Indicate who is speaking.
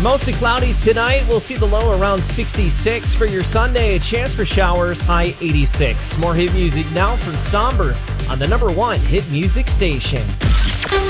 Speaker 1: Mostly cloudy tonight. We'll see the low around 66 for your Sunday. A chance for showers, high 86. More hit music now from Somber on the #1 hit music station.